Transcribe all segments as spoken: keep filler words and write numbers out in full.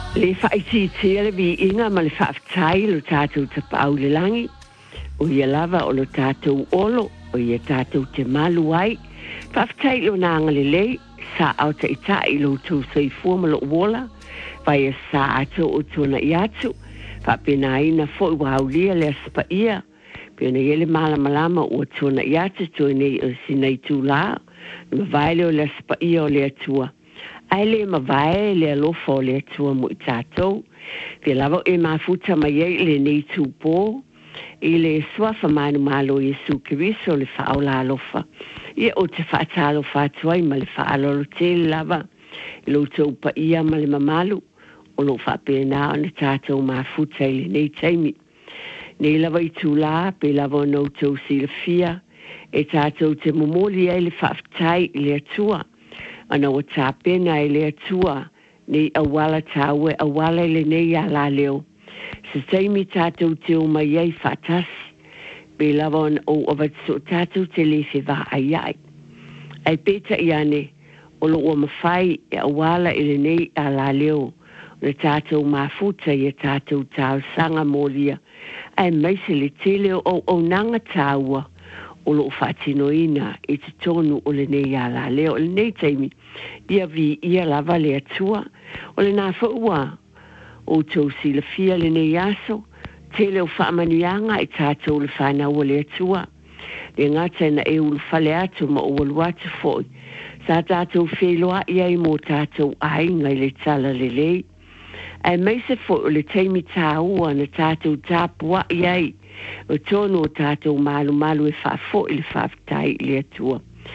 Le whaiti le vi inga ma le whaftai lo tātou te pau le langi. O ia lava o lo tātou olo, o ia tātou te malu ai. Whaftai lo nanga le lei, sa au te ita i lo tū sei fuama lo wola, vai e sa ato o tōna i atu, whapena ina fo i waulia le aspa ia, pena ele mala malama o tōna i atu tōi nei o sinei tū la, ma vaile o le aspa ia o le atua. Ai le ma vae le alofa o le atua mo i tātou, pe lava e mafuta mai ei le nei tūpō, i le swafa manu malo Jesu Kiriso le whaola alofa. Ia o te whaatalo whaatuai ma le whaalolo tele lava, i lo tau pa ia ma le mamalu, o lo whapena o na tātou mafuta i le nei taimi. Nei lava i tūlā, pe lava o nou tau sila fia, e tātou te momoli ai le whaftai i le atua, ana o tāpena i le atua, nei awala tāue, awala i le nei ala leo. Se taimi tātou te o mai ai whatasi, pe lava o avatso tātou te le se va ai ai. Ai peta i ane, o lo o mawhai e awala i le nei ala leo, le tātou mafuta i a tātou tāu sanga molia, ai maise le tele o o nanga tāua, o lo whatino ina i te tonu o le nei ala leo, le nei taimi, ia vi ia lava le atua, o le nā whaua, o tau sila fia le nei aso, tele o whaamanuanga i tātou le whanau o le atua, le ngata na e ulu whale atu ma o walu atu foi, sa tātou wheloa ia i mō tātou ainga i le tala le lei, ai meise foi o le teimi tāua na tātou tāpua iai, o tono o tātou malu malu e whafo i le whaftai i le atua.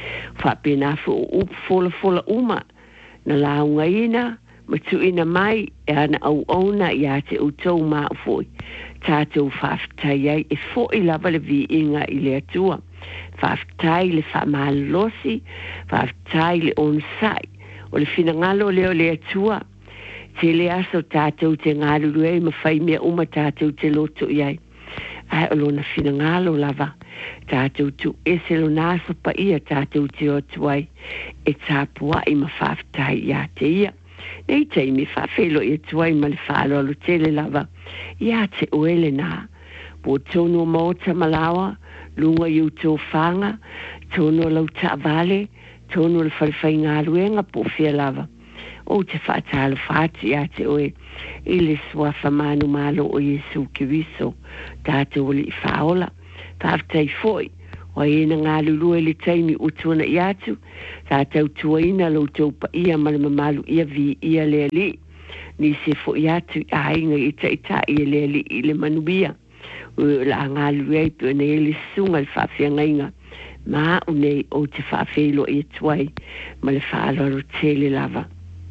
Whapena fo o upu fola fola uma, na launga ina, ma tu ina mai, e ana au auna i ate o tau maa foi. Tātou whaftai ai e fo i lava le vi inga i le atua. Whaftai le whamalosi, whaftai le onsai, o le finangalo leo le atua. Te le aso tātou te ngaruru e ma whai mea uma tātou te loto iai. Ai o lona finangalo lava, tātou tu ese lo naso pa ia tātou te o tuai, e tāpua i ma whaftai ia te ia. Nei teimi whawhelo i tuai ma le whaalo alo tele lava, ia te oele nā, po tono maota malawa, lunga iu tō whanga, tono lau ta vale, tono le whariwhai ngā ruenga po whia lava. O te whaatalo whaati a te oe, i le swafa manu malo o Jesu Kiriso, tātou li whaola, whaftai foi, o ena ngā lulua le taimi o tuana i atu, tātou tuaina lo tau pa ia malama malu ia vi ia lea li, ni se fo i atu a inga i ta ita ia lea li i le manuia, o la ngā lulua i pio ne le sunga le whawhia ngainga, ma o nei o te whawhelo i tuai, ma le whaalo tele lava.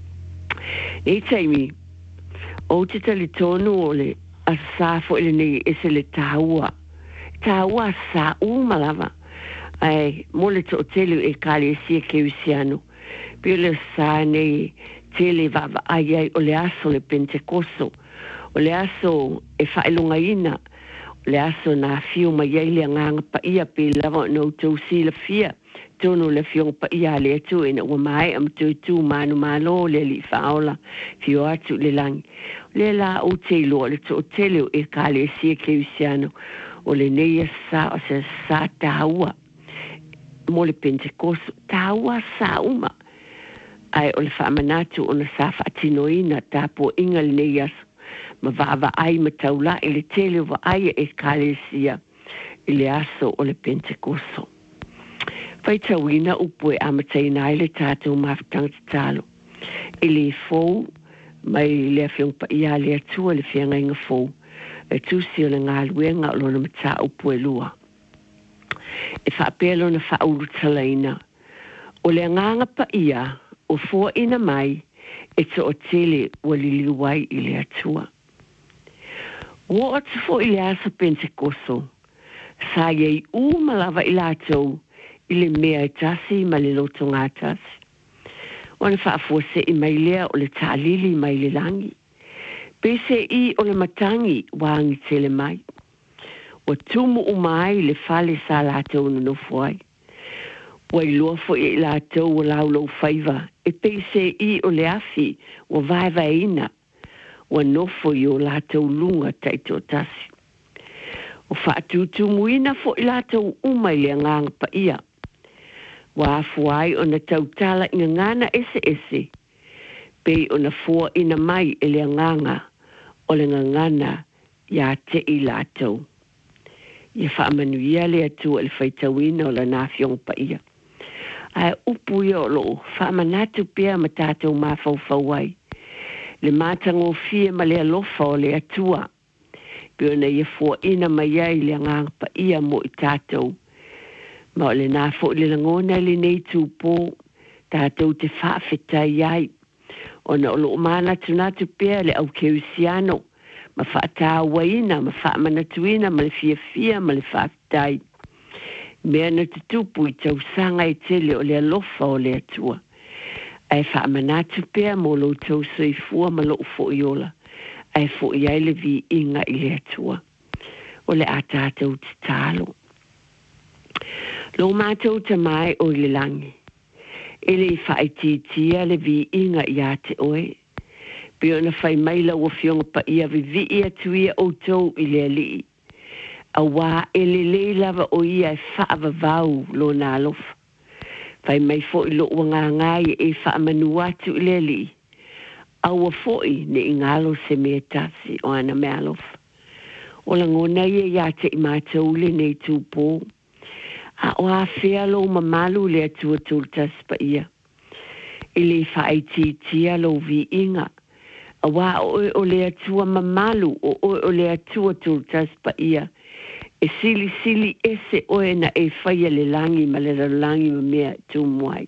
Nei taimi, o te tali tonu o le asafo ele nei ese le tāua. Tāua sa uma lava. Ai, mole to tele e kale sia ke usiano. Pio le sa nei tele vava ai ai o le aso le Pentecoso. O le aso e whaelunga ina. O le aso na fiu mai ai le nganga pa ia pe lava no tau si la fia. Tono le fiong pa ia le atu ina ua mai am tu tu manu malo le li faola fio atu le langi. Le la o te lo le to tele e kale sia ke usiano o le neia sa o se sa taua mo le Pentecoso taua sa uma ai o le whamanatu o na sa whaatinoina tapo inga le neia ma vava ai ma taula i le tele wa ai e kale sia i le aso o le Pentecoso. Whai tauina upo e amateina ai le tātou mawhitanga te talo. E le fōu, mai le whiong pa ia le atua le whianga inga fōu. E tūsi o na ngā luenga o lona mata upo e lua. E whaapelo na whauru talaina. O le nganga pa ia, o fōa ina mai, e to o tele wa liliwai i le atua. Wo o te fō i le asa Pentecoso, sa iei u malawa i lātou, i le mea e tasi ma le loto ngā tasi. O na whaafuase i mai lea o le tālili mai le langi. Pese i o le matangi wangi tele mai. O tumu umai le fale sa lātou no fuai. O i lofo i lātou o lau lau whaiva. E pese i o le afi o vai vai ina. wa nofo i o lātou lunga taito tasi. O whaatutu muina fo i lātou umai le nganga pa ia. Wa afuai o na tautala inga ngana ese ese. Pei o na fua ina mai e le nganga o le ngangana ia te i lātou. Ia whaamanuia le atua le whaitawina o la nāwhiong pa ia. Ai upu ia o loo, whaamanatu pia ma tātou mawhauwhauai. Le mātango fia ma le alofa o le atua. Pio na ia fua ina mai ai le ngang pa ia mo i tātou. Ma o le nāwho le langona le nei tūpō, tātou te whaafetai ai. O na o loo mana tunatu pia le au keusiano. Ma whaatawaina, ma whaamanatuina, ma le fia fia, ma le whaafetai. Mea na te tupu i tau sanga i tele o le alofa o le atua. Ai whaamanatu pia mo lo tau soifua ma lo ufo i ola. Ai fo i aile vi inga i le atua. O le atātou te tālo. Lo mātou te mai o le langi. Ele i whaititia le vi inga i ate oe. Pio na whai maila o fionga pa ia vi vi ia tuia o tau i le alii. A wā ele le lava o ia e whaava vau lo nā alofa. Whai mai fo i lo ua ngā ngai e wha manu atu i le li. Aua fo i ne i ngalo se mea tasi o ana me alofa. O la ngona ia ia te i mātou le nei tūpō. A o a whea lo mamalu le atua tūtas pa ia. I le whai tia lo vi inga. A wā o o le atua mamalu o o o le atua tūtas pa ia. E sili sili ese oe na e whaia le langi ma le langi ma mea tūmuai.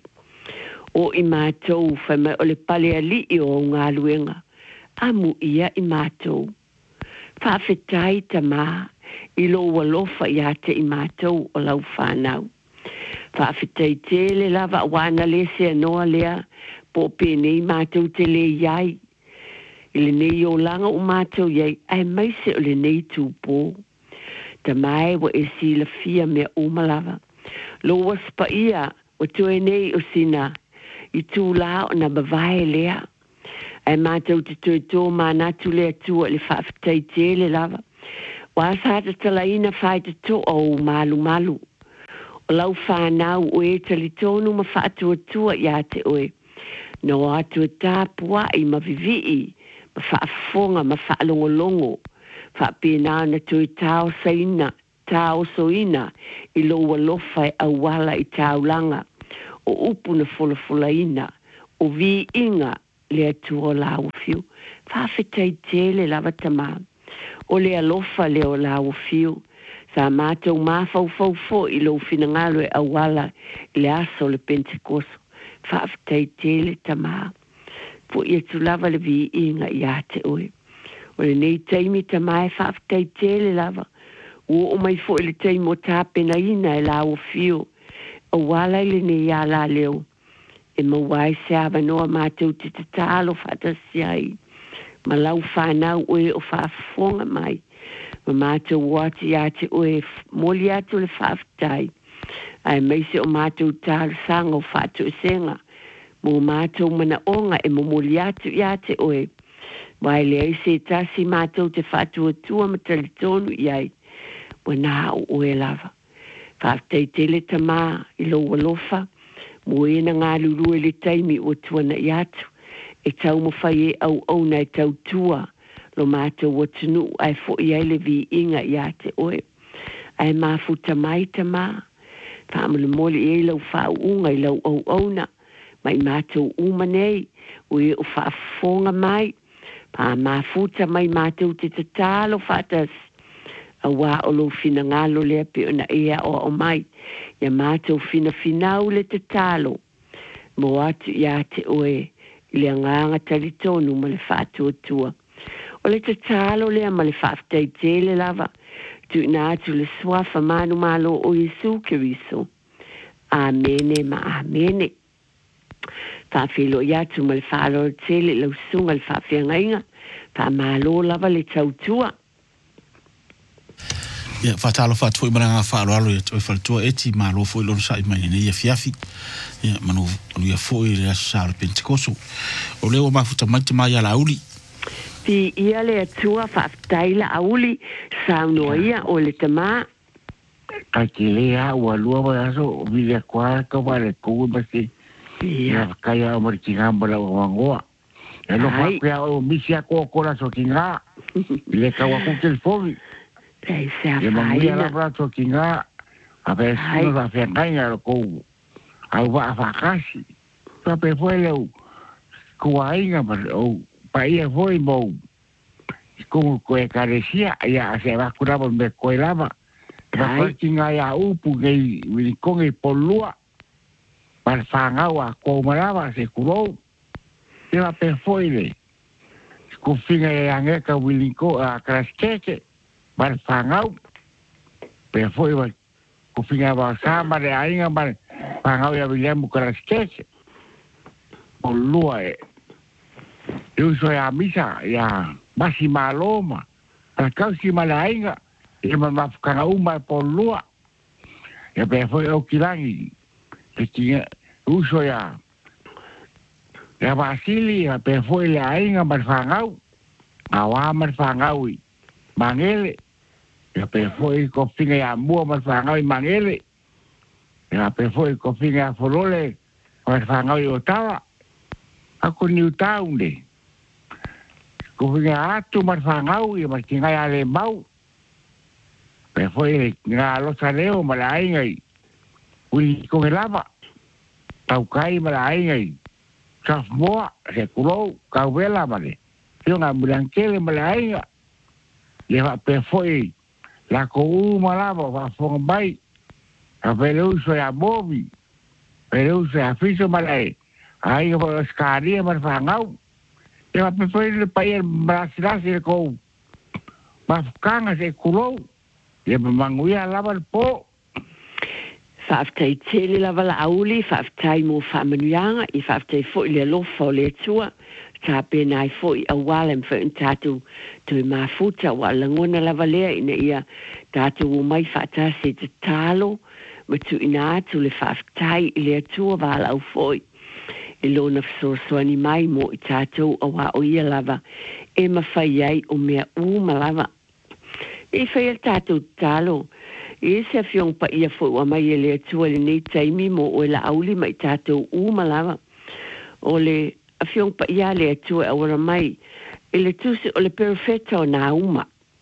O i mātou whai mai o le pale a li i o ngā luenga. Amu ia i mātou. Whawhetai ta mā i lo walofa i ate i mātou o lau whanau. Whawhetai tele lava wana le se anoa lea po pene i mātou te le iai. I le nei o langa o mātou iai ai mai se o le nei tūpō. Ta mai wa e si la fia mea umalava. Lo waspa ia o toe nei o sina i tū la o na bawae lea. Ai mātou te toe tō mānatu lea tua le whaafitai tele lava. Wa asata talaina whai te tō o malu malu. O lau whanau o e tali tōnu ma whaatua tua i ate oe. No atua tāpua i ma vivii. Ma whaafonga ma whaalongolongo. Whaapena na tui tau saina, tau soina, i lo walofa e awala i tau langa, o upu na fula fula ina, o vi inga le atua lau fiu. Whaafetai tele lava tamā, o le alofa le o lau fiu, sa mātou māwhau fau fo i lo finangalo e awala i le aso le Pentekoso. Whaafetai tele tamā, po i atu lava le vi inga i ate oe. O le nei taimi ta mai whaafitai tele lava. O o mai fo le taimi o tāpena ina e lau fio. O wala le nei a la leo. E mawai se awa noa mātou te te tālo whaatasi ai. Ma lau whanau oe o whaafonga mai. Ma mātou wati ate oe moli atu le whaafitai. Ai meise o mātou tālo sanga o whaatou senga. Mo mātou mana onga e mo moli atu i ate oe. Wai le ai se tasi mātou te whātua tua matali tonu iai. Wana o oe lava. Whaaftei tele ta mā i lo walofa. Mo e na ngā lulu e le taimi o tuana i atu. E tau mo whai e au au na e tau tua. Lo mātou o tunu ai fo i ai le vi inga i ate oe. Ai mā futa mai ta mā. Whaamule moli e lau whau unga i lau au au na. Mai mātou umanei. O e o whaafonga mai. Pa mafuta mai mātou te te tālo whatas. A wā o lo fina ngalo lea pe ona ea o o mai. Ia mātou fina finau le te tālo. Mo atu ia te oe. Le nganga tali tonu ma le whātua tua. O le te tālo lea ma le whaafitai tele lava. Tu ina atu le swafa manu malo o Yesu Kiriso. Amene ma amene. Whaafilo i atu ma le whaalo tele lau sunga le whaafenga inga. Wha malo lava le tautua. Ia, whaatalo whaatui maranga whaalo alo ia toi whalatua eti malo fo i loro sa i mai nei ia fiafi. Ia, manu ia fo i le asa sa le Pentekoso. O leo mafuta mai te mai ala uli. Pi ia le atua whaftaila auli saunoia o le tama. Ka ki lea ua lua wa aso vile kwa ka wale kou masi. Ia kaya o mariki ngambala o wangoa. E no whakea o misi a kua kora so ki ngā. Ile ka waku telefoni. Ei sea whaina. E manguia la whaina. pra so ki ngā. A pe sino la whengainga ro kou. Au wa a whakasi. Sa pe fwoi leu. Kua inga o pa ia fwoi mou. Kung koe karesia ia se va kuraba me koe lava. Va kinga ia upu ngai wili konge polua. Par fangau a ko marava se kurou. E va pe foile. Ku finga ia ngeka wili ko a kraskeke. Par fangau. Pe foi va ku finga va samba de ainga mar fangau ia wili mu kraskeke. Polua e. Eu sou a misa ia Masi maloma. A kausi malainga. E ma mafukanga uma po lua. E pe foi o kirangi. E tinha uso ya. E a Vasili, e pe foi le ainga marfangau. A wa marfangau i. Mangele. E pe foi ko finga ya mua marfangau i mangele. E pe foi ko finga ya forole marfangau i otawa. Ako ni utaunde. Ko vinga atu marfangau i markingai ale mau. Pe foi ngā losa leo malaingai. Ui konge lava. Tau kai malaingai. Saf moa se kurou kau vela male. Tio ngā mulankele malainga. Lewa pe foi la ko u malava wa fonga bai. A pele uso ya mobi. Pele uso ya fiso malai. Ai ko skaria marfangau. E a pe foi le pai brasilasi le kou. Ma fukanga se kurou. E ma manguia lava le po. Whaftai tele lava la auli, whaftai mo whamanuanga, i whaftai foi le lofa o le tua, tā pēnai foi a wale mwha un tātou tui mafuta wa langona lava lea ina ia tātou o mai whatase te tālo, ma tu ina atu le whaftai i le tua wala au foi. E lona whasosoani mai mo i tātou a wā o ia lava e ma whai ai o mea uma lava. E whai al tātou tālo, e se awhiong pa ia fo wa mai e le atua le nei taimi mo o e la auli mai tātou uma lava. O le awhiong pa ia le atua e ora mai e le tusi o le perfetta o nā uma.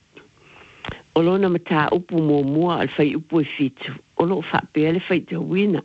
O lona ma tā upu mō mua al whai upu e fitu. O lo whapea le whai te wina.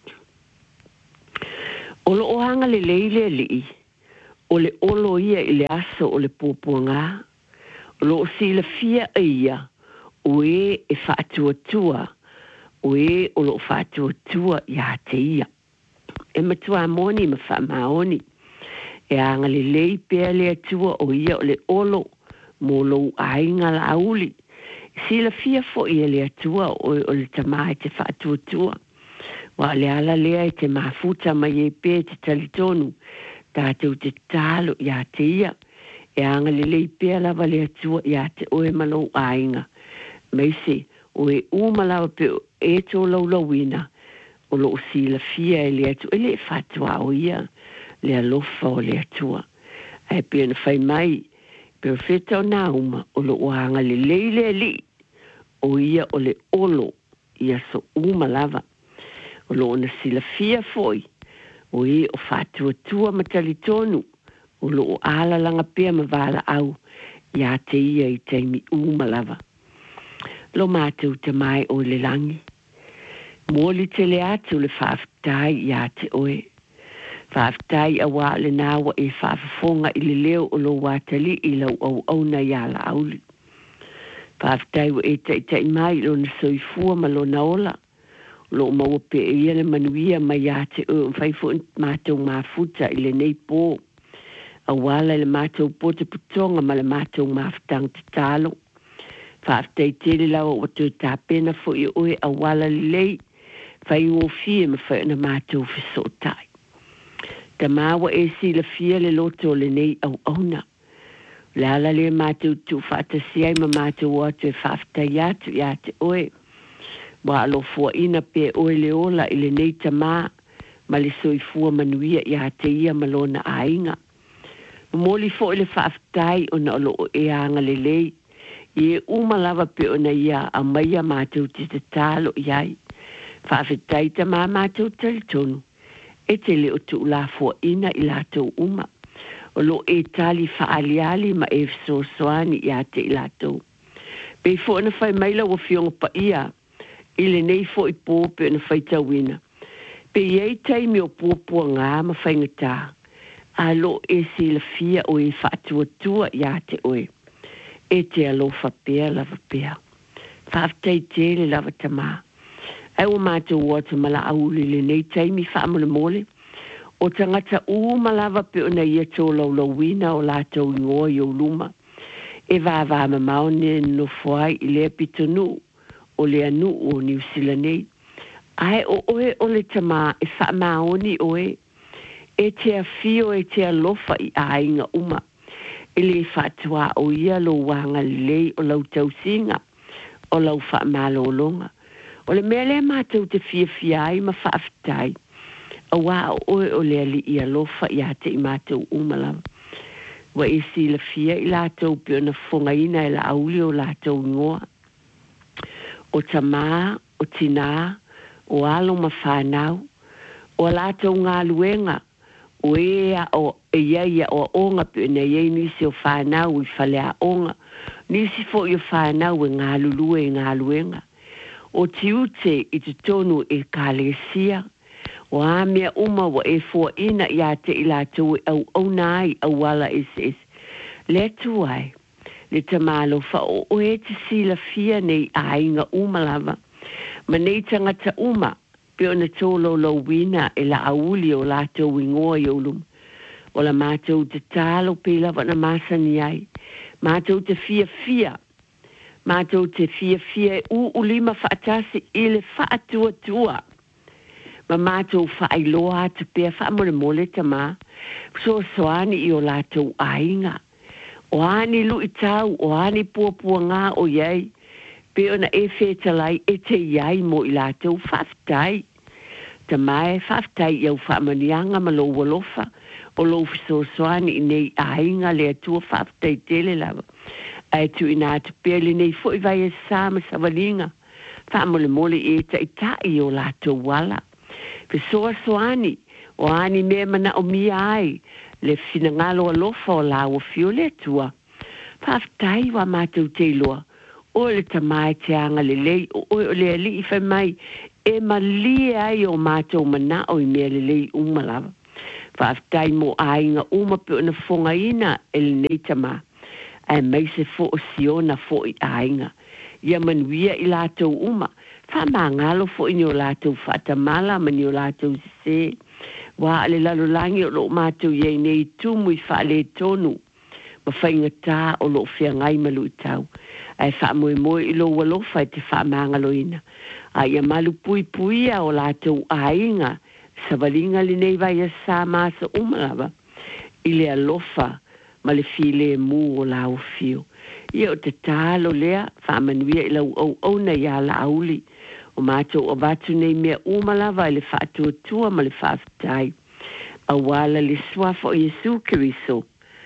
O lo ohanga le leile li, o le olo ia i le aso o le pōpuanga, o lo si le fia ia, o e e whaatua tua, o e o lo whaatua tua ia te ia. E matua moni ma wha maoni, e anga le lei pēr le atua o ia o le olo, mo lo ainga la auli, si le fia fo ia le atua o, o le tamai te whaatua tua. Wa le ala lea e te mafuta mai e pē te talitonu, tātou te tālo ia te ia, e anga le lei pēr lava le atua ia te oe malo ainga. Meise, o e umalawa pe e tō laulawina, o lo si la fia e le atua, e le fatua o ia, le alofa o le atua. E pia na whai mai, pe o wheta o nauma, o lo o anga le leile li, o ia o le olo, ia so umalawa. O lo na sila fia foi, o e o fatua tua matali tonu, o lo o ala langa pia mavala au, ia te ia i teimi umalawa. Lo mātou te mai o le langi. Mōli te le atu le whaafitai ia te oe. Whaafitai a wā le nāwa e whaafafonga i le leo o lo wātali i lau au au na ia la auli. Whaafitai wa e te te mai lo na soifua ma lo na ola. Lo maua pe e ia le manuia mai ia te o mwhaifo mātou mafuta i le nei pō. A wala le mātou pō te putonga ma le mātou mafutang te tālo. Whaafitai tele lau o tō tā pena fo i oe a wala lei, whai o fie ma whai na mātou whisotai. Ta māua e si la fia le loto le nei au auna. Le ala le mātou tū whaatasiai ma mātou o atu e whaafitai atu i ate oe. Wa alo fua ina pe oe le ola i le nei ta mā, ma le soifua manuia i ate ia malona ainga. Moli fo le whaafitai o na olo e anga le lei. I e umalawa pe o na ia a maia mātou te te tālo iai. Whaafitai ta mā mātou tali tonu. E te le o tu la fua ina i lātou uma. O lo e tali whaaliali ma e fso soani i ate i lātou. Pe fo na whai maila o fionga pa ia. I le nei fo i pō pe na whai tawina. Pe iei taimi o pōpua ngā ma whai ngatā. A lo e si la fia o e whaatua tua i ate oe. E te alofa pea lava pea. Whaafitai tele lava tamā. Ai o mātou wata mala auli le nei taimi whaamole mole. O tangata u malava pe o na ia tō lau lau wina o lātou ingoa i o luma. E vā vā mamau ne no fuai i lea pitonu o lea nu o New Zealand nei. Ai o oe o le tamā e whaamaoni oe. E te a fio e te alofa i ainga uma. E le whatua o ia lo wanga lei o lau tausinga, o lau wha malo longa. O le mele mātou te fia fia ai ma whaafitai. A wā o oe o le ali i alofa i ate i mātou umalawa. Wa e si la fia i lātou pio na whonga ina e la auli o lātou ngoa. O tamā, o tina, o alo ma whanau, o lātou ngā luenga, o ea o eia o onga pe na ye nisi o whanau i whalea onga. Nisi fo i o whanau e ngā lulue e ngā luenga. O tiute i te tonu e kālesia. O amea uma wa e fua ina i ate i lātou e au au nai au wala es es. Le tuai. Le tamalo fa o o e te sila fia nei a inga umalawa. Ma nei tangata uma. Pe ona tōlo lau wina e la auli o lātou ingoa i olum. O la mātou te tālo pe lawa na māsani ai. Mātou te fia fia. Mātou te fia fia e u ulima whaatasi i le whaatua tua. Ma mātou whaailoa te pia whaamore mole ta mā. So soani i o lātou ainga. O ani lu i tau, o ani puapua ngā o iei. Pe ona e whetalai e te iai mo i lātou whaftai. Ta mai whaftai iau whamanianga ma lo walofa o lo fisosoani i nei ainga le atua whaftai tele lava. Ai tu ina atu pele nei fo i vai e sama savalinga. Whamole mole e ta i tai o lātou wala. Fisosoani o ani mea mana o mi ai le finangalo alofa o la o fio le atua. Whaftai wa mātou te loa. O le tamai te anga le lei, o le ali i whai mai, e ma li ai o mātou mana o i mea le lei umalawa. Whaafitai mo ainga uma pe o na whonga ina e le nei tamā. Ai mai se fo o siona fo i ainga. Ia manuia i lātou uma, wha maa ngalo fo i ni o lātou whaatamala ma ni o lātou se. Wa ale lalo langi o lo mātou iei nei tumu i wha le tonu. Ma whainga tā o lo whia ngai malu i tau. Ai wha moe moe i lo walofa i te wha maangalo ina. Ai a malu pui puia o lātou ainga. Savalinga li nei vai a sā māsa umalawa. I le alofa ma le file mu o lau fio. Ia o te tālo lea wha manuia i lau au au na ia la auli. O mātou o watu nei mea umalawa i le wha atua tua ma le wha afitai. A wala le swafo o Yesu Kiriso.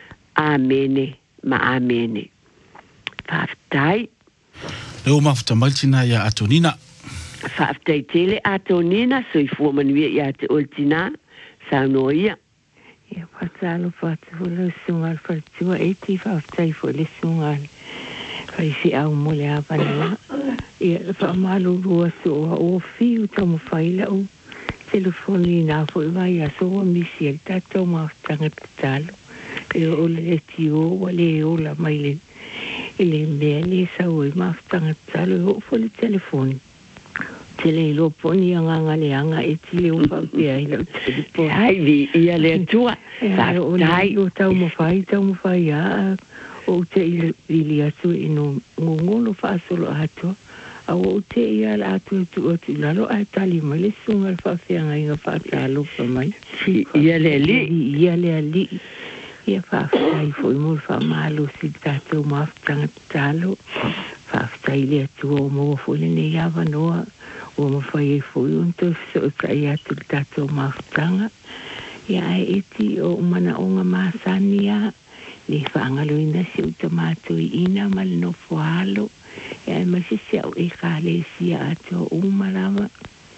Amene, ma amene. Whaafitai. Leo mafuta maltina ya atonina. Whaafitai tele atonina, so i fua manuia i ate oltina, sauno ia. Ia whatalo whatu le sungal whatua e ti whaafitai fo le sungal. Whaisi au mole a vanua. Ia whaamalu rua soa o fiu tamu whaila o. Telefoni nā fo i vai a soa misi e tatou maafutanga tatalo. E o le ti o wale o la mai le ele mea le sa o i maafutanga talo e o fo le telefoni. Tele lo poni anga nga le anga e ti le umpa pia i lo telefoni. Hai vi ia le tua. Hai o le o tau mawhai, tau mawhai a o te ili atu e no ngongolo whaasolo atua. A o te ia la atu e tu o tu lalo a tali mai le sunga le whawhianga inga whaatalo pa mai. Ia le li. Ia le li. Ia whaafitai fo i mōr whaamalo si tātou maafutanga talo. Whaafitai le atua o mō fo le nei awa noa. O mawhai e fo i unto so o tai atu tātou maafutanga. Ia e eti o mana o ngā māsania, le whaangaloina si utamātu i ina ma le no fualo. Ia e masi se au e ka le sia ato umalawa.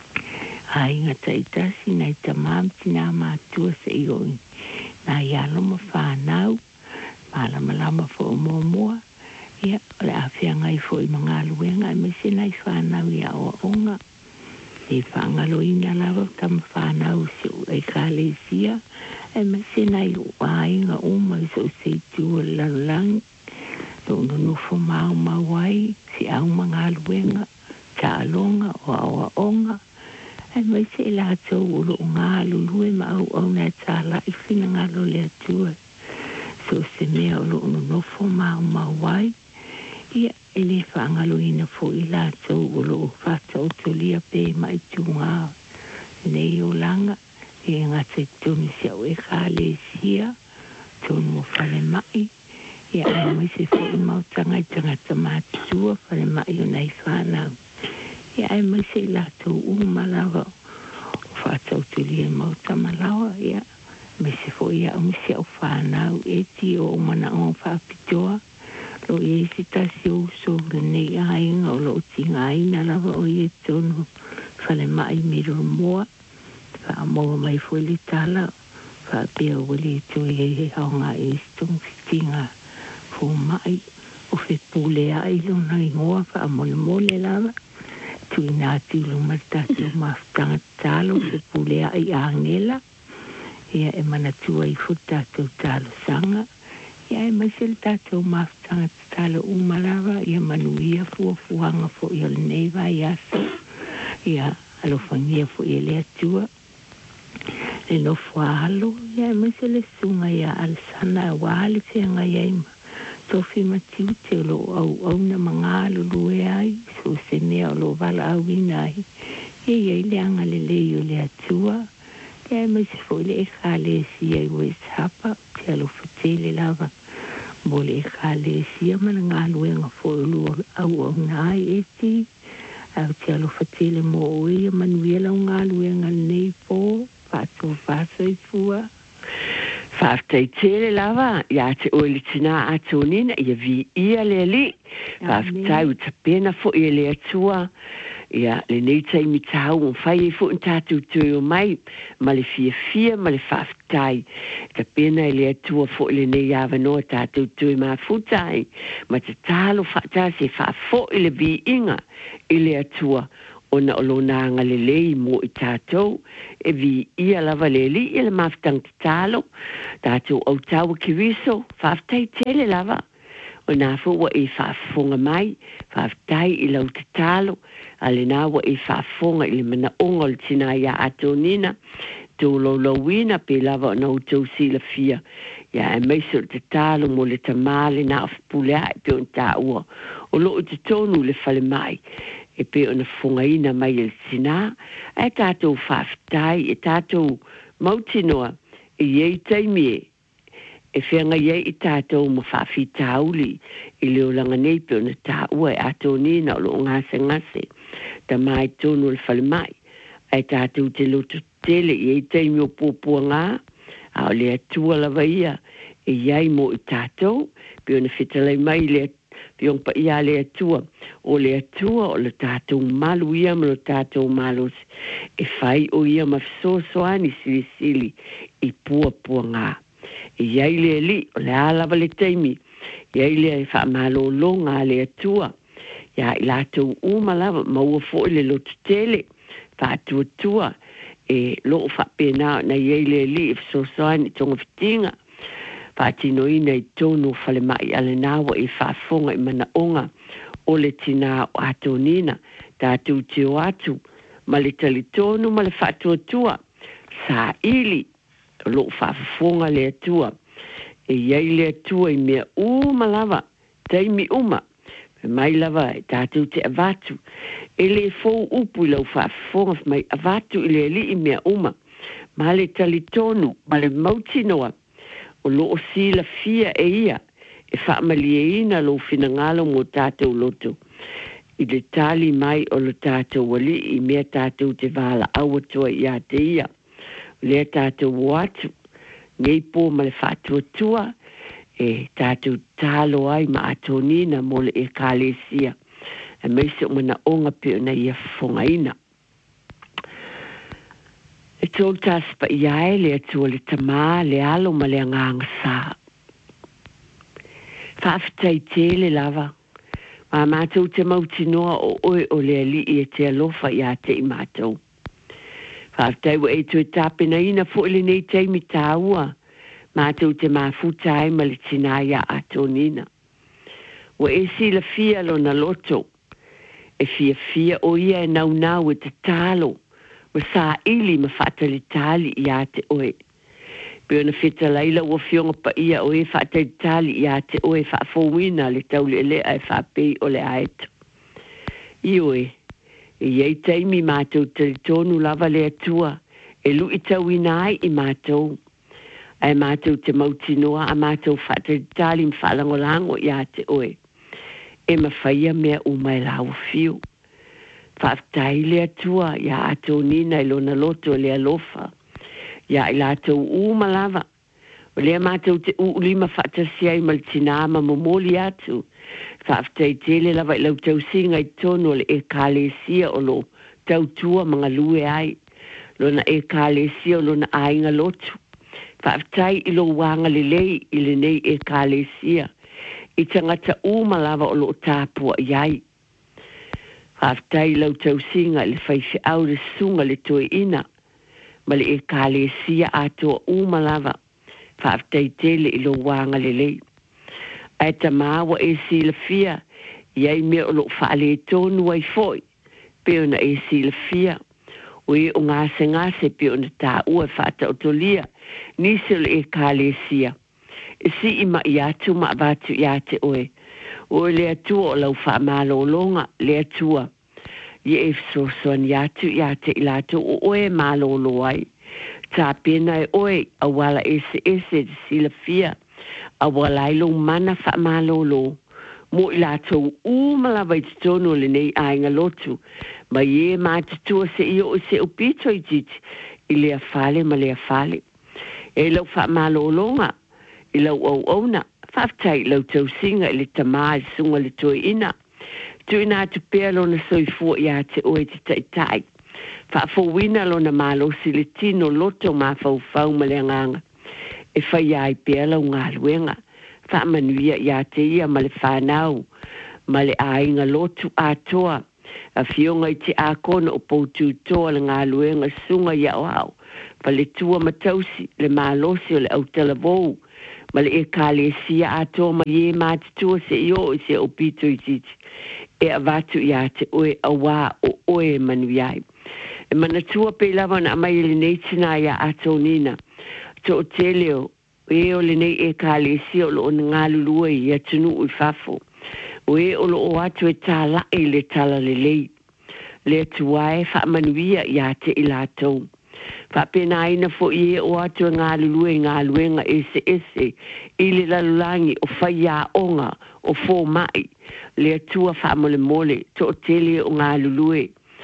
Ai ngata i tasi na i tamam tina mātua se i oi. Na ialo ma whanau, malama lama fo mo mua. Ia, le awhia ngai fo i mga aluenga, e masi na i whanau ia o onga. E whaangaloina lawa tam whanau se u e ka le sia. E masi na i wainga uma i so se i tua lalang. Lo nunufo mau mawai, si au mga aluenga, ta alonga o awa onga. Ai mai se la tau ulo ngā lulue ma au au nai tāla i whina ngā lo le atua. So se mea ulo no nofo mau mawai. Ia e le whaangalo ina fo i la tau ulo whatau tolia pe mai tu ngā. Nei o langa e ngā te tuni se au e kā le sia. Tonu mo whale mai. Ia ai mai se fo i mau tangai tangata mātua whale mai o nei whanau. Ia ai mai se la tau umalawa o whatau tuli e mau tamalawa ia me se fo ia o misi au whanau e ti o mana o whapitoa lo i e si tasi o so nei ainga o lo ti ngaina lawa o i e tonu whale mai miro moa wha moa mai fo li tala wha pia wali tu e he haonga e stung fitinga fo mai o fe pulea i lo na ingoa wha mole mole lawa tu ina tilo martatu maftanga talo se pulea i angela ia e mana tua i futa tu talo sanga ia e masel tatu maftanga talo umalawa ia manuia fua fuanga fo i neva yasa ia alofangia fo i lea tua le no fualo ia e masel sunga ia alsana wali fianga iaima tofi matiu te lo au au na mga lulue ai so se mea lo vala au inai e ia ile anga le leo le atua e mai se fo le e ka le sia i wes hapa te alo fatele lava mo le e ka le sia mana ngā luenga fo lu au au nai e ti au te alo fatele mo oe manuela o ngā luenga nei po pato pato i fua Whaftai tere lawa, ia te oeli tina atonina, ia vi ia le li. Whaftai uta pena fo ia le atua, ia le nei taimi tau, un whai e fo un tātou tui o mai, ma le fia fia, ma le whaftai. Ta pena e le atua fo le nei awanoa tātou tui ma futai, ma te talo whata se whafo i le vi inga i le atua. Ona o lona anga le lei mo i tātou, e vi ia lava le li, i le maftang te talo, tātou au taua ki riso, whaftai tele lava, o nā fua i whafonga mai, whaftai i lau te talo, a le nāwa i whafonga i le mana onga le tina ia ato nina, tō lau lauina pe lava o nau tau sila fia, ia e meiso te talo mo le tamale na afpulea e pe on tā ua, o loo te tonu le fale mai, e pe ona fongaina mai el sina e tātou whaftai e tātou mautinoa e iei taimie e whenga iei i tātou ma whawhi tauli i leo langa nei pe ona tā ua e ato nina o loo ngase ngase ta mai tonu le whale mai e tātou te loto tele i iei taimio pōpua ngā a o lea tua lava ia e iei mo i tātou pe ona whitalai mai lea piong pa ia le atua o le atua o le tātou malu ia ma le tātou malos e whai o ia ma fisosoani sili sili i pua pua ngā e iai le li o le alawa le teimi iai le e wha malo longa le atua ia i lātou umalawa maua fo le lotu tele wha atua tua e loo wha pena na iai le li e fisosoani tonga fitinga Pātino ina i tōnu whale mai ale nāwa i whaafonga i mana onga o le tina o ato nina, tātou te o atu, ma le tali tōnu ma le whaatua tua, sā ili, lo whaafonga le atua, e iei le atua i mea uma lava, teimi uma, mai lava e tātou te avatu, e le fōu upu i lau whaafonga mai avatu i le li i mea uma, ma le tali tōnu, ma le mautinoa, o loo sila fia e ia, e whaamalia lo fina ngalo mo tātou loto. I le tali mai o lo tātou wali i mea tātou te wala awatua i a te ia. le tātou watu, nei pō ma le whātua tua, e tātou tālo ai ma atonina mo le e kālesia, e meise o mana onga peo na ia whongaina. E tōl tāspa iai le atua le tamā, le alo ma le anganga sā. Whaafitai tele lava, ma mātou te mautinoa o oe o le ali i e te alofa i a te i mātou. Whaafitai wa e tue tāpena ina fo ili nei teimi tāua, mātou te mafutai ma le tinaya atonina. Wa e si la fia lo na loto, e fia fia o ia e nau nau e te talo, ma sa ili ma whaatali tali i a te oe. Peo na whita laila ua fionga pa ia o e whaatali tali i a te oe whaafowina le tau le lea e whaapei o le aeta. I oe, e iei taimi mātou tali tonu lava le atua, e lu i tau inai i mātou. Ai mātou te mautinoa a mātou whaatali tali mwhalangolango i a te oe. E ma whaia mea umai lau fio. Whaafitai le atua, ia ato nina i lona loto le alofa. Ia i lātou uma lava. O lea mātou te u lima whaatasia i maltinama momoli atu. Whaafitai tele lava i lau tau singa i tono le e kālesia o lo tau tua mga lue ai. Lona e kālesia o lona ainga lotu. Whaafitai i lo wanga le lei i le nei e kālesia. I tangata uma lava o lo tāpua iai. Whaafitai lau tau singa le whaifi au le sunga le toe ina. Ma le e kālesia atoa uma lava. Whaafitai tele i lo wanga le lei. Ai ta māua e si la fia. Iai mea o lo whaale tonu ai foi. Peo na e si la fia. O e o ngase ngase peo na tā ua whaata otolia. Nisi o le e kālesia. E si ima i atu ma avatu i ate oe. O le atua o lau whaamalo longa, le atua. Ie e fsosoan i atu i ate i lato o oe malo loai. Tā pena e oe a wala ese ese de sila fia. A wala ilo mana whaamalo lo. Mo i lato umalawa i tono le nei ainga lotu. Ma ie mātutua se i o se upito i titi. I lea fale ma lea fale. E lau whaamalo longa. I lau au auna. Whaftai lau tau singa i le tamā i sunga le toi ina. Tu ina atu pēr lona soifua i a te oe te taitai. Whaafowina lona malo si le tino loto ma whau ma le anganga. E whai ai pēr lau ngā luenga. Whaamanuia i a te ia ma le whanau. Ma le ainga lotu atoa. A fionga i te ākona o poutu toa le ngā luenga sunga i au au. Pa le tua matausi le malosi o le autala vou. Ma le e kālesia ato ma ie mātitua se i o se o pito i titi. E avatu i ate oe awa o oe manu iai. E manatua pe lava na amai le nei tina ia ato nina. To o teleo, e o le nei e kālesia o lo o ngā lulua i atunu ui fafo. O e o lo o atu e tā lai le tala le lei. Le atuae wha manuia i ate i lātou. Whapena aina fo i e o atu ngā lulue ngā luenga ese ese i le lalulangi o whaia onga o fō mai le atua whamole mole to o tele o ngā lulue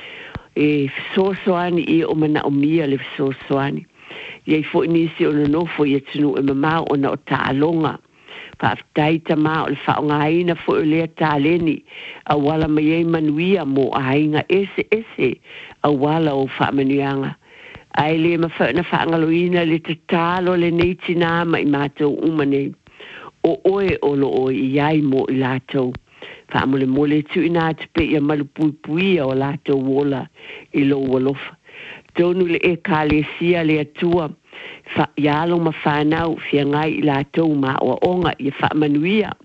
e fsosoani i o mana o mia le fsosoani iei fo inisi o nonofo i atunu e mamau o na o tālonga whaafitai tamā o le whaonga aina fo o lea tāleni a wala mai manuia mo a hainga ese ese a wala o whaamanuianga. Ai le ma fa na whaangaloina le te tālo le nei tina ma i mātou umane. O oe o lo o i ai mo i lātou. Whaamole mole tu ina te pe ia malu pui pui o lātou wola i lo walofa. Tonu le e kālesia le atua. Wha ialo ma whanau fia ngai i lātou ma o onga i whaamanuia.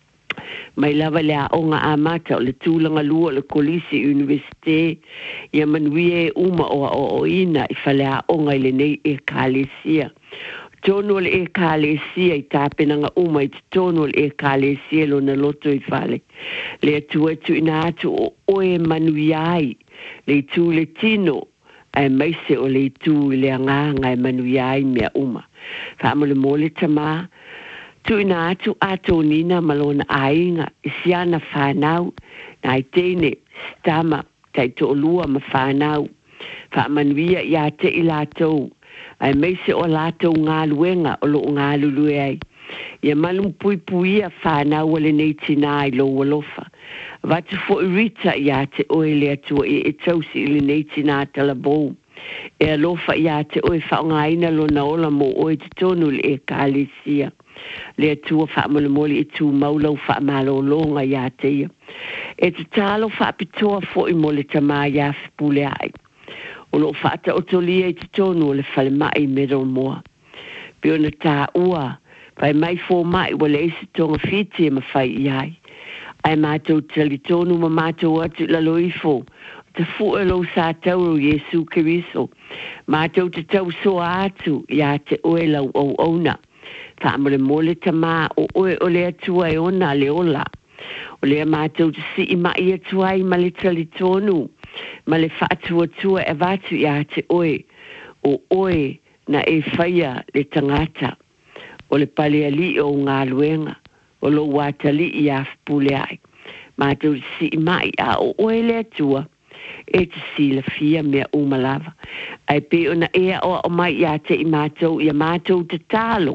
Mai lava le a onga a mata o le tūlanga lua le kolisi universite ia manuia e uma o o o ina i whale a onga i le nei e kālesia. Tono le e kālesia i tāpenanga uma i tono le e kālesia lo na loto i whale. Le atua tu ina atu o oe manuiai le tū le tino ai maise o le tū le anganga e manuiai mea uma. Whaamole mole tamā. Tu ina atu ato nina malona ainga isiana whanau na i tene stama tai to lua ma whanau. Whaamanuia i ate i lātou ai mai se o lātou ngā luenga o lo ngā lulu ai. Ia malum pui pui a whānau wale nei tina i lo walofa. Vatu fo i rita ia te oe lea tua i e tausi ili nei tina tala bou. E alofa ia te oe whaonga ina lo na ola mo oe te tonu le e kālesia. Lea tua whaamole moli e tu maulau whaamalo longa ia te ia. E te talo whaapitoa fo i mole tamā ia whipule ai. O lo whaata otolia i te tonu o le whale mai mero moa. Pio na tā ua, pai mai fō mai wale esi tonga whiti e mawhai iai. Ai mātou tali tonu ma mātou atu lalo ifo. Te fu e lo sa tauro Yesu Kiriso. Mātou te tau soa atu ia te oe lau au auna. Ta amore mole ta mā o oe o lea tua e ona le ola. O lea mātou te si i mai atua i ma le tali tonu. Ma le whaatua tua e vatu ia te oe. O oe na e whaia le tangata. O le pale ali o ngā luenga. O lo watali i a fpule ai. Mātou te si i mai a o oe lea tua. E te si la fia mea umalava. Ai pe o na ea o o mai ia te i mātou i a mātou te talo.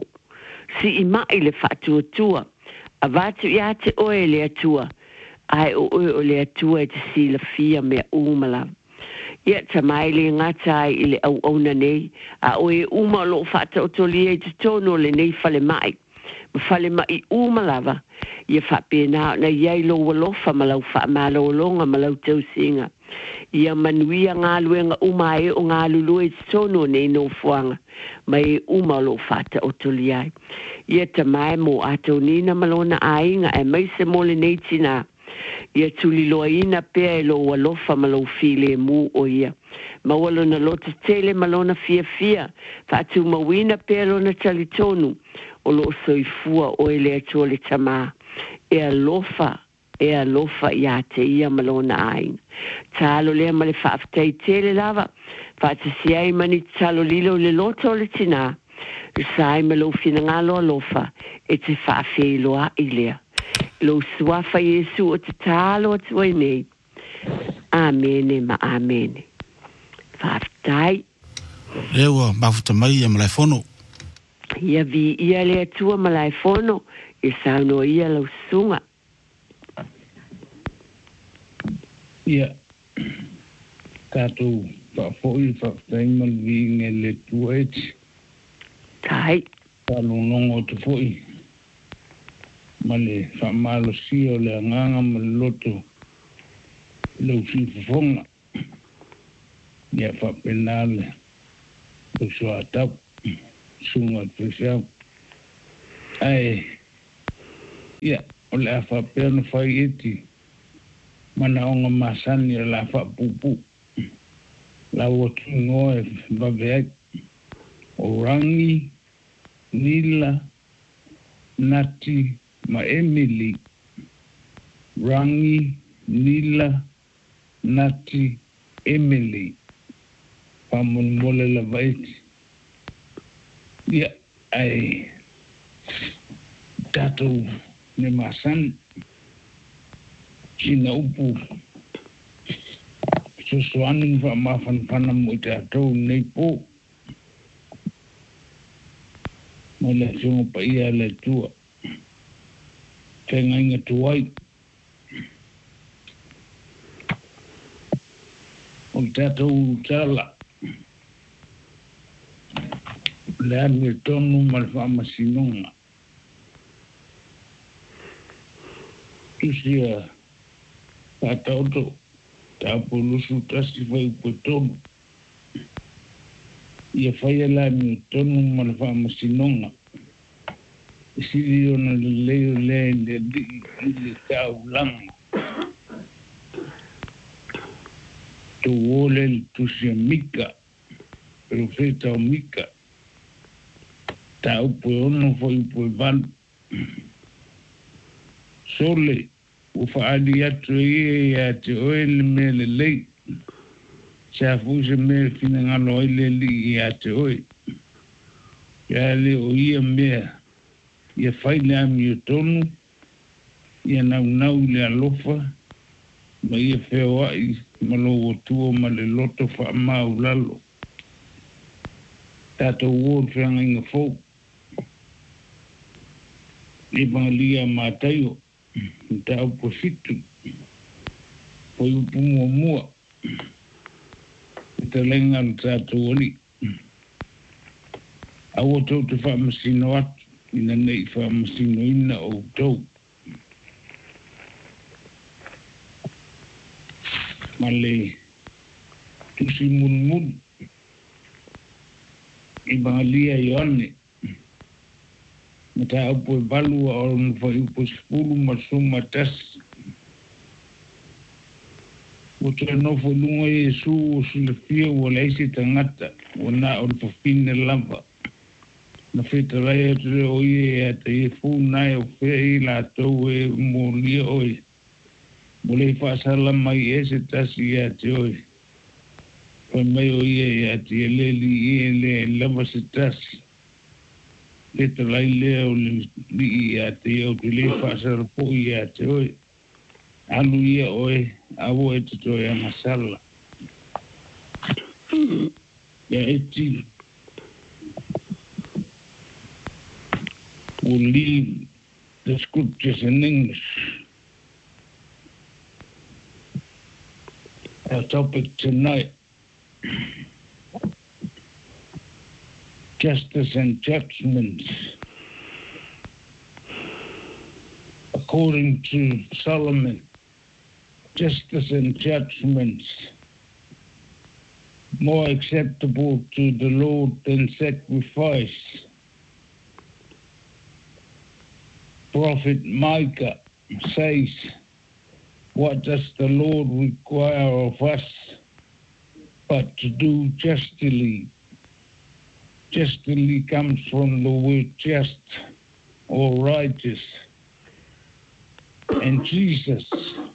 Si i mai le whaatua tua. A vatu ia te oe lea tua. Ai o oe o lea tua e te si la fia mea umalava. Ia ta mai le ngata ai i le au au na nei. A oe uma lo whaata o tolia i te tono le nei fale mai. Ma fale mai umalava. Ia whapena na iai lo walofa malau wha malo longa malau tau singa. Ia manuia ngā luenga uma e o ngā lulu e te tono nei no fuanga. Ma e uma lo whaata o tolia ai. Ia ta mai mo ato nina malona ainga e mai se mole nei tina. Ia tuli loa ina pea e lo walofa malo file mu o ia. Ma walo na lota tele malona fia fia. Fatu mawina pea lo na talitonu. O lo soifua o ele atua le tamā. E alofa, e alofa ia te ia malona aina. Talo lea ma le whaaftai tele lava. Fata si ai mani talo lilo le lota o le tina. Sai malo fina ngalo alofa. E te whaafe loa i lea. Lo suafa Yesu o te talo o te nei. Amene ma amene. Whaaftai. Ewa, mafuta mai e malai fono. Ia vi ia le atua malai fono. E sauno ia lau sunga. Ia. Tātou whaafoi whaaftai malvi nge le tuaiti. Tai. Talo nongo te foi. Male whamalo si o le anganga ma le loto lau si fufonga. Ia whapenale. O soa tap. Sunga trisau. Ai. Ia. O le a whapena whai eti. Mana onga masani o la whapupu. La o tungoe vaveai. O rangi. Nila. Nati. Ma Emily, Rangi, Nila, Nati, Emily, Pamon mole la vaiti. Ia, ai, tatou ne masan, sina upu, susuanin fa mafan panam o tatou nei po, mo le sungo pa ia le tua. Tenga inga tuai. O tatou tala. Le anu e tonu malfa masinonga. Tusia patauto. Tapolusu tasi fai po tonu. Ia fai ala anu e tonu malfa masinonga. Siri ona le leo le le le tau lang. Tu wole tu se mika. Profeta o mika. Tau po ono foi po van. Sole o faali atu e ya te oele me le lei. Sa fuse me fina ngalo oele li ya te oe. Ya le o ia mea. Ia whai le ami o tonu, ia nau nau le alofa, ma ia wheo ai, ma lo o tua ma le loto wha mau lalo. Tātou wōn whianga inga fō. I pangalia mātaio. Tā upo situ. Poi upo mua mua. I ta lenga na tātou oni. Awa tau te whaamasino atu. Ina nei whaamasino ina o tau. Male tusi mun mun. I bangalia i ane. Mata upo e balua o nufa upo spulu masuma tas. O te nofo lunga Yesu o silafia o leisi tangata. O na o lupafine lava. Na feta rai atu re o ie ata i fūnai o whea i la tau e mōlia oi. Mole i whaasala mai e se tasi i ate oi. Pai mai o ia i ate e leli i e le lava se tasi. Leta lai lea o le li i ate i au te le whaasala po i ate oi. Alu ia oi, awo e te toi a masala. Ia e ti. We'll leave the scriptures in English. Our topic tonight, justice and judgments. According to Solomon, justice and judgments more acceptable to the Lord than sacrifice. Prophet Micah says, what does the Lord require of us but to do justly? Justly comes from the word just or righteous. And Jesus,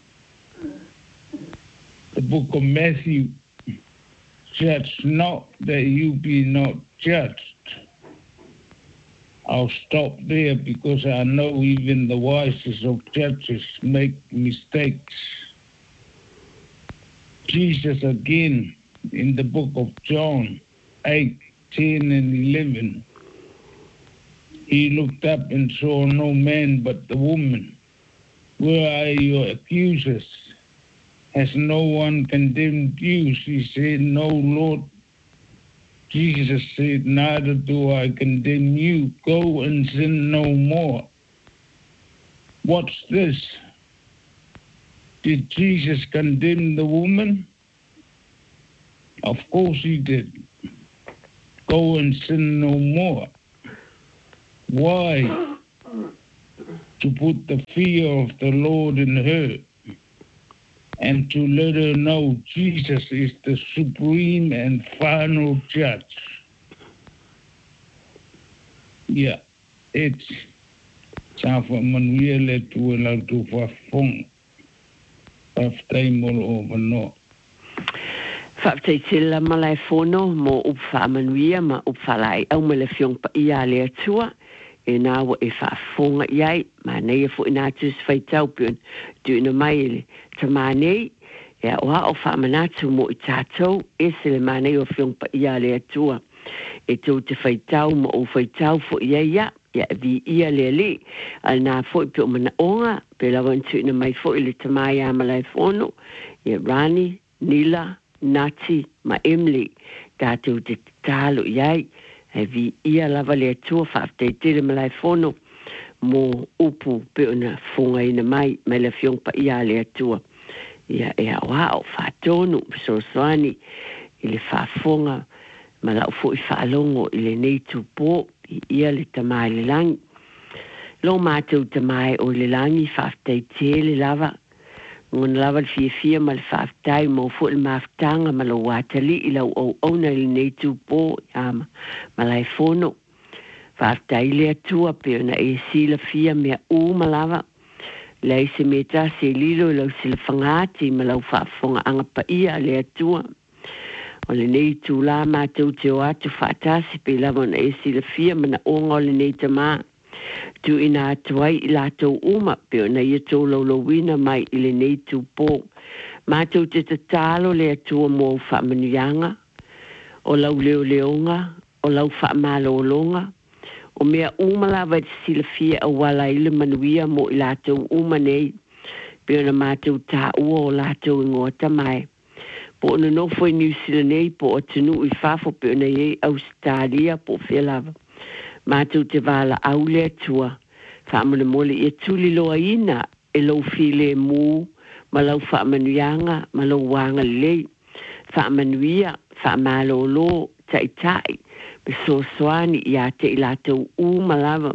the book of Matthew, judge not that you be not judged. I'll stop there because I know even the wisest of judges make mistakes. Jesus again in the book of John eight, ten and eleven. He looked up and saw no man but the woman. Where are your accusers? Has no one condemned you? She said, no, Lord. Jesus said, neither do I condemn you. Go and sin no more. What's this? Did Jesus condemn the woman? Of course he did. Go and sin no more. Why? To put the fear of the Lord in her and to let her know Jesus is the supreme and final judge. Yeah, it's time for Manuela to allow to perform. After more over no. Fapte tilla malai fono mo upfa manuia ma upfa lai au mele fiong pa ia le atua. E nā wa e whaafonga iai, ma nei e fo i nā tus whai taupion, tu ina mai le ta mā nei, e o hao whaamanatu mo i tātou, e se le mā nei o whiong pa ia le atua. E tau te whai tau mo o whai tau fo ia ia, ia vi ia le le, al nā fo i pio mana onga, pe lawan tu ina mai fo i le ta mai a malai fono, e Rani, Nila, Nati, ma Emily, tātou te tālo iai, e vi ia lava le atua whaafte tere malai fono mo upu pe ona fonga ina mai me le fiong pa ia le atua. Ia e a wao whaatonu so soani i le whaafonga ma lau fo i whaalongo i le neitu pō i ia le tamai le langi. Lo mātou tamai o le langi whaafte tere lava Ngona lava le fia fia ma le whaaftai mo fu le maaftanga ma lo watali i lau au auna i nei tūpō ama ma lai fono. Whaaftai le atua pe ona e sila fia mea u ma lava. Lei se meta se lilo i lau sila whangati ma lau whaafonga anga pa ia le atua. O le nei tū la mātou te o atu whaatasi pe lava ona e sila fia ma na onga o le nei tamaa. Tu ina atuai i lātou uma pe ona ia tō laulawina mai i le nei tūpō. Mātou te tatalo le atua mō whaamanuianga, o lau leo leonga, o lau whaamālolonga, o mea umalawa te silafia a wala ile manuia mo i lātou umanei, pe ona mātou tā ua o lātou ingoa tamai. Po ona nofo i New Zealand nei, po o tunu i whafo pe ona iei Australia po whelava. Mātou te wala au lea tua, whaamana mole i tuli loa ina, e lau file mū, ma lau whaamanuianga, ma lau wanga lei, whaamanuia, whaamālolo, tai tai, pe so soani i a te i lātou u malawa.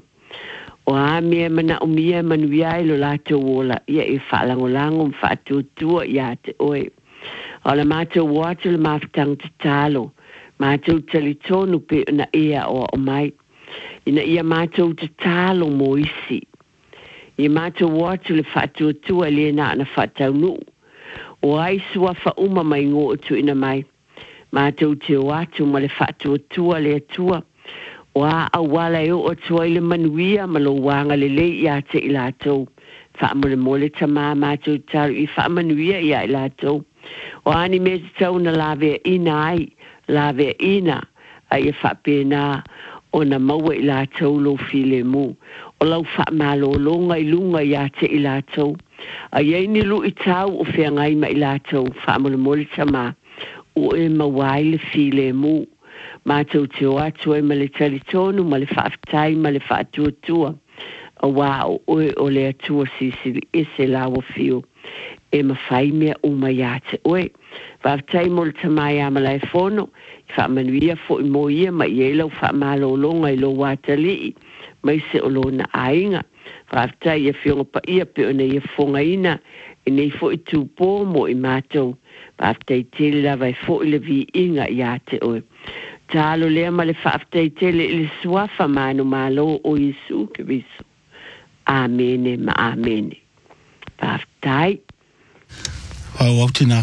O a mea mana o mea manuia i lo lātou ola, ia i whaalangolango whaatuatua i a te oe. O la mātou watu le mawhitang te tālo, mātou talitonu pe na ea o o mai. Ina ia mātou te tālo mo isi. Ia mātou watu le whaatuatua le na ana whaatau nu. O ai sua whauma mai ngō tu ina mai. Mātou te watu ma le whaatuatua le atua. O a awala e o tua i le manuia ma lo wanga le le i a te i lātou. Whaamule mole tamā mātou tālu i whaamanuia i a i lātou. O ani me te tau na lawe ina ai, lawe ina, ai e whapena o na maua i lātou lo file mu. O lau whaamālolonga i lunga i a te i lātou. A iei ni lu i tau o whiangai ma i lātou, whaamule mole tamā. O e mawai le file mu. Mātou te o atu e ma le talitonu, ma le whaafitai, ma le whaatuatua. A wā o oe o le atua sisiri e se lawa fio. E mawhai mea o mai a te oe. Whaafitai mo le tamai a malai fono, i whaamanuia fo i mo ia ma i e lau whaamālolonga i lo wātalii, mai se o lo na ainga. Whaafitai ia fionga pa ia pe o na ia fonga ina, i nei fo i tūpō mo i mātou. Whaafitai tele lawa i fo i le vi inga i a te oe. Tālo lea ma le whaafitai tele i le suafa manu mālo o Jesu Kiriso. Amene ma amene. Whaafitai. Au au tina.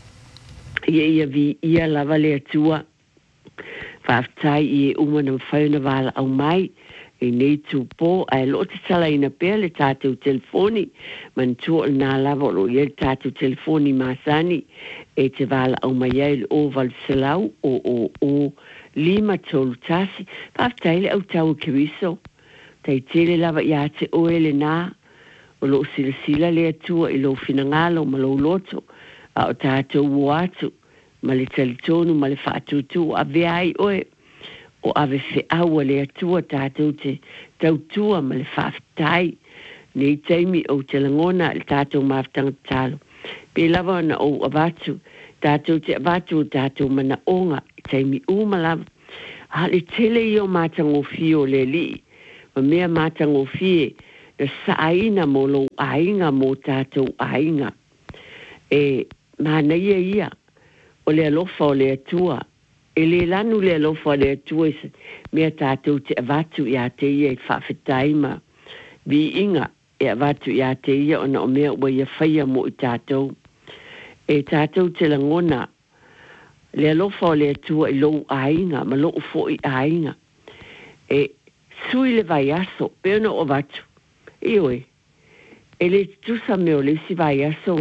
Ia ia vi ia lava le atua. Whaafitai i e umana mwhaiona wala au mai. E nei tūpō, ai lo te tala ina pēr le tātou telefoni. Man tua nā lava lo ia le tātou telefoni māsani. E te wala au mai ai le o valselau o o o lima tolu tasi. Whaafitai le au tau Kiriso. Tai tele lava i a te oe le nā. O lo sila sila le atua i lo finangalo ma lo loto. A o tātou uatu. Ma le talitonu ma le whaatutu. A vea ai oe. O ave se aua le atua tātou te tautua ma le whaafitai. Nei teimi o te langona le tātou mawhtanga talo. Pe lava na o avatu. Tātou te avatu o tātou mana onga. Teimi uma lava. Ha le tele i o mātango fio le li. Ma mea mātango fie. Na saaina mo lo ainga mo tātou ainga. E mana ia ia. O le alofa o le atua. E le lanu le alofa le atua mea tātou te avatu i a te ia i whawhetai ma vi inga e avatu i a te ia ona o mea ua ia whaia mo i tātou. E tātou te langona le alofa o le atua i lou ainga ma loo fo i ainga. E sui le vai aso, pe ona o vatu. Ioi, e le tusa meo le si vai aso